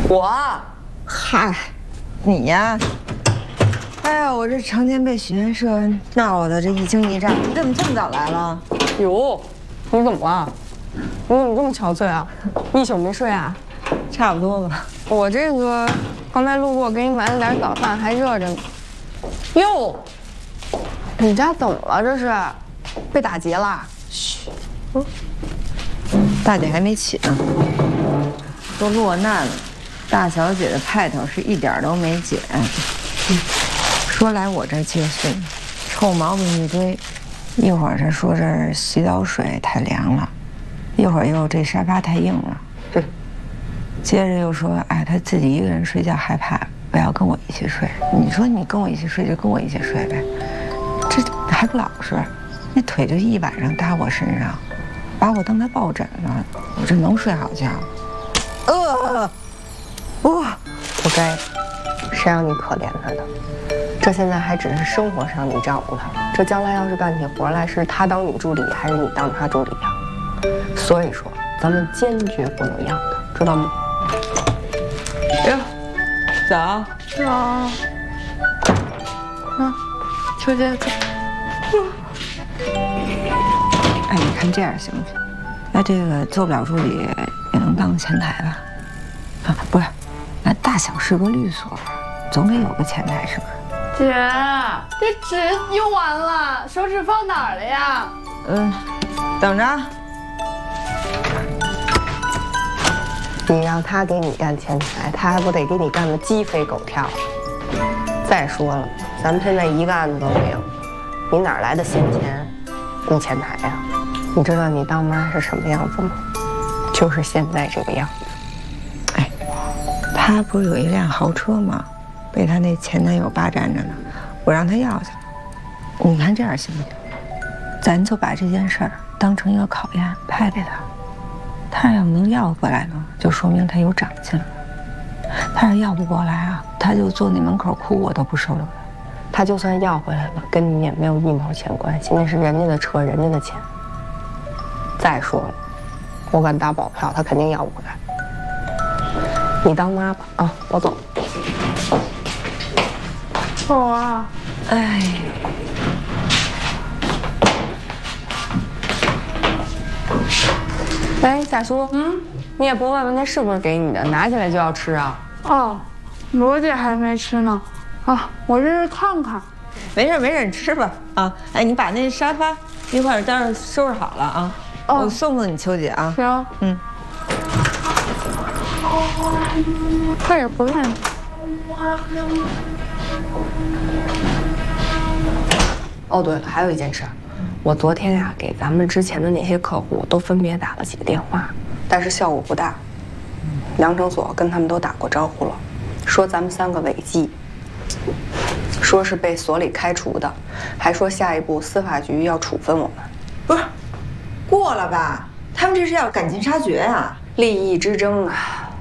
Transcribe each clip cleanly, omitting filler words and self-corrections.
我， 嗨，你呀，哎呀，我这成天被许愿社闹得这一惊一乍，你怎么这么早来了？ 哟，你怎么了？你怎么这么憔悴啊？一宿没睡啊？ 差不多吧。 我这个刚才路过，给你买了点早饭，还热着呢。哟，你家怎么了？这是被打劫了？ 嘘，大姐还没起呢，都落难了。大小姐的派头是一点都没减。说来我这接岁，臭毛病一堆。一会儿她说这洗澡水太凉了，一会儿又这沙发太硬了，接着又说哎她自己一个人睡觉害怕，不要跟我一起睡。你说你跟我一起睡就跟我一起睡呗，这还不老实，那腿就一晚上搭我身上，把我当他抱枕了，我这能睡好觉？ 哇，活该！谁让你可怜他的？这现在还只是生活上你照顾他，这将来要是干起活来，是他当你助理还是你当他助理啊？所以说，咱们坚决不能要他，知道吗？ 哟，早。 早。啊，秋姐走。 哎，你看这样行不行？那这个做不了助理也能当前台吧？啊，不是，那大小是个律所，总得有个前台，是不是？ 姐，这纸用完了，手指放哪儿了呀？ 等着。 你让他给你干前台，他还不得给你干得鸡飞狗跳？再说了，咱们现在一个案子都没有，你哪来的闲钱雇前台呀？你知道你当妈是什么样子吗？就是现在这个样子。 哎，他不是有一辆豪车吗？被他那前男友霸占着呢，我让他要去了。你看这样行不行？咱就把这件事儿当成一个考验，派给他。他要能要过来呢，就说明他有长进了。他要要不过来啊，他就坐那门口哭，我都不受得了。 他就算要回来了，跟你也没有一毛钱关系，那是人家的车，人家的钱。再说了，我敢打保票，他肯定要不回来。你当妈吧，啊，我走。 走啊！ 哎， 哎，夏叔，你也不问问那是不是给你的，拿起来就要吃啊？ 哦，罗姐还没吃呢。啊，我这是看看。 没事没事，你吃吧啊！哎，你把那沙发一会儿待会儿收拾好了啊，我送送你秋姐啊。 行。快点回来。 哦，对了，还有一件事儿，我昨天呀给咱们之前的那些客户都分别打了几个电话，但是效果不大。量程所跟他们都打过招呼了，说咱们3个违纪，说是被所里开除的，还说下一步司法局要处分我们。 不是，过了吧？他们这是要赶尽杀绝呀！ 利益之争啊！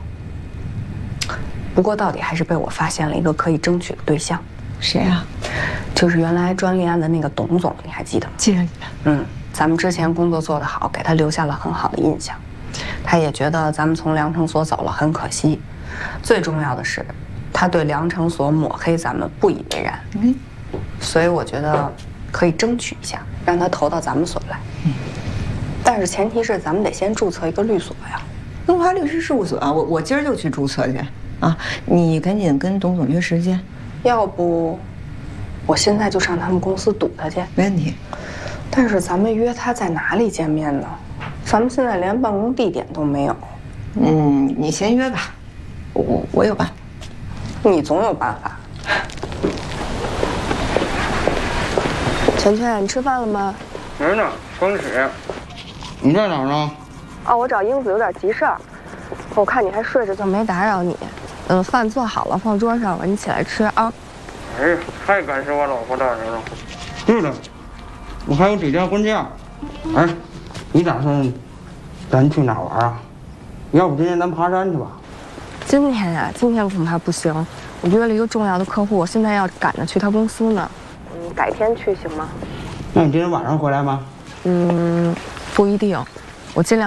不过到底还是被我发现了一个可以争取的对象。 谁啊？ 就是原来专利案的那个董总，你还记得吗？ 记得。 咱们之前工作做得好，给他留下了很好的印象。他也觉得咱们从量程所走了很可惜。最重要的是，他对量程所抹黑咱们不以为然。所以我觉得可以争取一下，让他投到咱们所来。但是前提是咱们得先注册一个律所呀。 东华律师事务所啊，我今儿就去注册去啊！你赶紧跟董总约时间。 要不，我现在就上他们公司堵他去。 没问题。 但是咱们约他在哪里见面呢？咱们现在连办公地点都没有。 你先约吧，我有办法。 你总有办法。全全，你吃饭了吗？ 没呢，刚起。你在哪儿呢？ 哦，我找英子有点急事儿。我看你还睡着，就没打扰你。饭做好了，放桌上了，你起来吃啊。 哎呀，太感谢我老婆大人了。对了，我还有几件婚件。哎，你打算咱去哪儿玩啊？要不今天咱爬山去吧？ 今天呀，今天恐怕不行。我约了一个重要的客户，我现在要赶着去他公司呢。改天去行吗？ 那你今天晚上回来吗？ 不一定，我尽量。